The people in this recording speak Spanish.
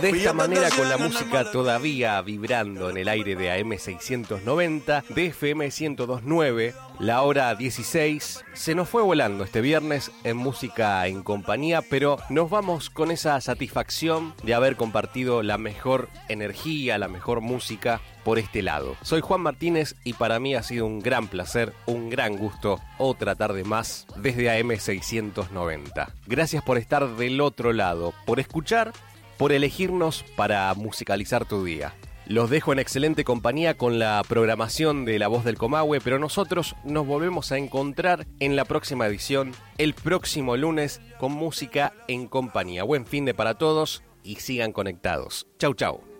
De esta manera, con la música todavía vibrando en el aire de AM 690, de FM 102.9, la hora 16, se nos fue volando este viernes en Música en Compañía, pero nos vamos con esa satisfacción de haber compartido la mejor energía, la mejor música por este lado. Soy Juan Martínez y para mí ha sido un gran placer, un gran gusto, otra tarde más desde AM 690. Gracias por estar del otro lado, por escuchar, por elegirnos para musicalizar tu día. Los dejo en excelente compañía con la programación de La Voz del Comahue, pero nosotros nos volvemos a encontrar en la próxima edición, el próximo lunes, con Música en Compañía. Buen fin de para todos y sigan conectados. Chau, chau.